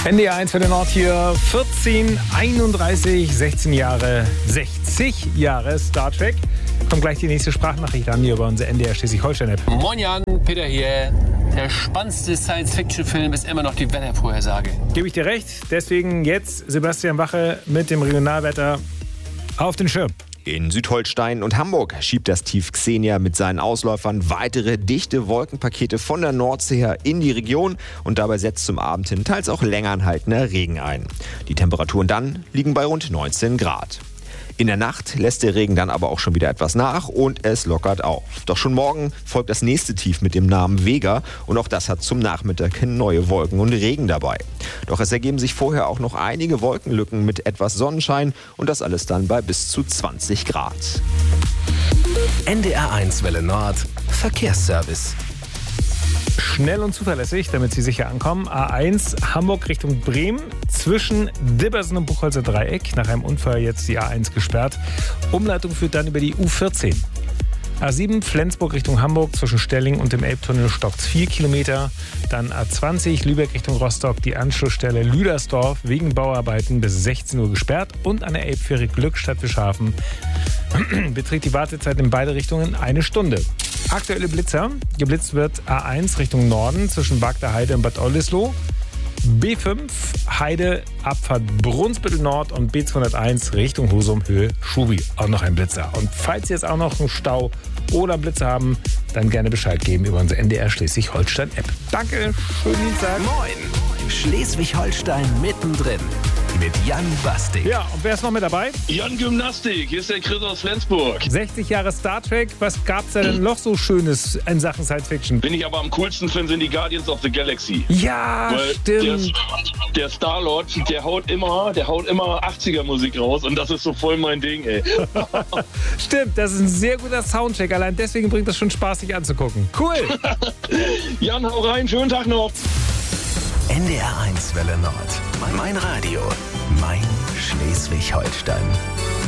NDR 1 für den Nord hier, 14, 31, 16 Jahre, 60 Jahre Star Trek. Kommt gleich die nächste Sprachnachricht an hier über unsere NDR Schleswig-Holstein-App. Moin Jan, Peter hier. Der spannendste Science-Fiction-Film ist immer noch die Wettervorhersage. Gebe ich dir recht. Deswegen jetzt Sebastian Wache mit dem Regionalwetter auf den Schirm. In Südholstein und Hamburg schiebt das Tief Xenia mit seinen Ausläufern weitere dichte Wolkenpakete von der Nordsee her in die Region und dabei setzt zum Abend hin teils auch länger anhaltender Regen ein. Die Temperaturen dann liegen bei rund 19 Grad. In der Nacht lässt der Regen dann aber auch schon wieder etwas nach und es lockert auf. Doch schon morgen folgt das nächste Tief mit dem Namen Vega und auch das hat zum Nachmittag hin neue Wolken und Regen dabei. Doch es ergeben sich vorher auch noch einige Wolkenlücken mit etwas Sonnenschein und das alles dann bei bis zu 20 Grad. NDR 1 Welle Nord Verkehrsservice. Schnell und zuverlässig, damit Sie sicher ankommen. A1 Hamburg Richtung Bremen zwischen Dibbersen und Buchholzer Dreieck. Nach einem Unfall jetzt die A1 gesperrt. Umleitung führt dann über die U14. A7 Flensburg Richtung Hamburg zwischen Stelling und dem Elbtunnel stockt's 4 Kilometer. Dann A20 Lübeck Richtung Rostock die Anschlussstelle Lüdersdorf wegen Bauarbeiten bis 16 Uhr gesperrt. Und an der Elbfähre Glückstadt Bischhafen beträgt die Wartezeit in beide Richtungen 1 Stunde. Aktuelle Blitzer. Geblitzt wird A1 Richtung Norden zwischen Bagda Heide und Bad Oldesloe. B5 Heide Abfahrt Brunsbüttel Nord und B201 Richtung Husum Höhe Schubi. Auch noch ein Blitzer. Und falls Sie jetzt auch noch einen Stau oder einen Blitzer haben, dann gerne Bescheid geben über unsere NDR Schleswig-Holstein-App. Danke, schönen Dienstag. Moin, Schleswig-Holstein mittendrin mit Jan Bastik. Ja, und wer ist noch mit dabei? Jan Gymnastik, hier ist der Chris aus Flensburg. 60 Jahre Star Trek. Was gab's da denn noch so Schönes in Sachen Science Fiction? Bin ich aber am coolsten finde, sind die Guardians of the Galaxy. Ja, Weil stimmt. Der Star-Lord, der haut immer 80er-Musik raus und das ist so voll mein Ding, ey. Stimmt, das ist ein sehr guter Soundcheck. Allein deswegen bringt das schon Spaß, sich anzugucken. Cool. Jan, hau rein, schönen Tag noch. NDR 1 Welle Nord. Mein Radio. Mein Schleswig-Holstein.